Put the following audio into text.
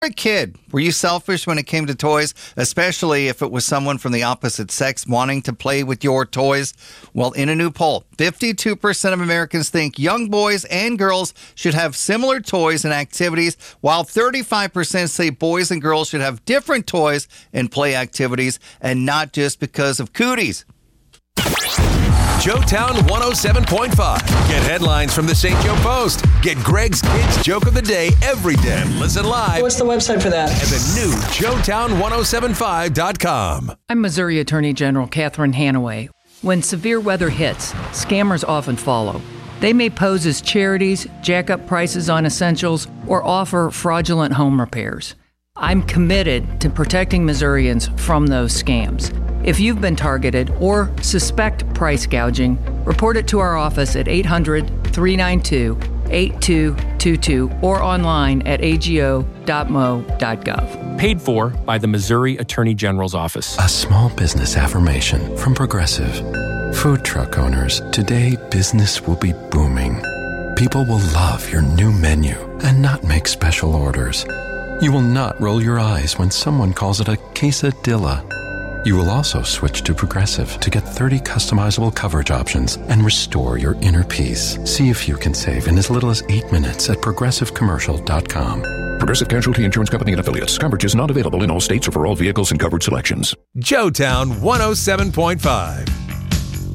A kid, were you selfish when it came to toys, especially if it was someone from the opposite sex wanting to play with your toys? Well, in a new poll, 52% of Americans think young boys and girls should have similar toys and activities, while 35% say boys and girls should have different toys and play activities, and not just because of cooties. Joetown 107.5. Get headlines from the St. Joe Post. Get Greg's Kids Joke of the Day every day. Listen live. What's the website for that? At the new Joetown1075.com. I'm Missouri Attorney General Catherine Hanaway. When severe weather hits, scammers often follow. They may pose as charities, jack up prices on essentials, or offer fraudulent home repairs. I'm committed to protecting Missourians from those scams. If you've been targeted or suspect price gouging, report it to our office at 800-392-8222 or online at ago.mo.gov. Paid for by the Missouri Attorney General's Office. A small business affirmation from Progressive. Food truck owners, today business will be booming. People will love your new menu and not make special orders. You will not roll your eyes when someone calls it a quesadilla. You will also switch to Progressive to get 30 customizable coverage options and restore your inner peace. See if you can save in as little as 8 minutes at progressivecommercial.com. Progressive Casualty Insurance Company and Affiliates. Coverage is not available in all states or for all vehicles and covered selections. Joetown 107.5.